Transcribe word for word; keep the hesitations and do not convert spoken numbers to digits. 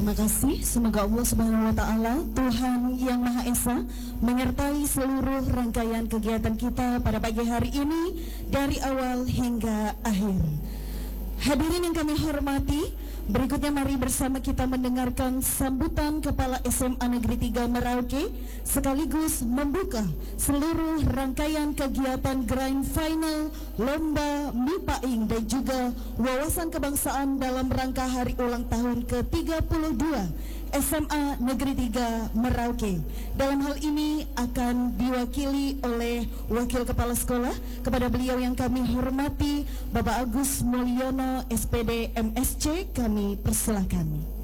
Terima kasih. Semoga Allah Subhanahu wa taala, Tuhan yang Maha Esa, menyertai seluruh rangkaian kegiatan kita pada pagi hari ini dari awal hingga akhir. Hadirin yang kami hormati, berikutnya mari bersama kita mendengarkan sambutan Kepala S M A Negeri tiga Merauke sekaligus membuka seluruh rangkaian kegiatan Grand Final Lomba MIPAIN dan juga Wawasan Kebangsaan dalam rangka hari ulang tahun ke tiga puluh dua S M A Negeri tiga Merauke. Dalam hal ini akan diwakili oleh Wakil Kepala Sekolah. Kepada beliau yang kami hormati, Bapak Agus Mulyono S P D M S C, kami persilakan.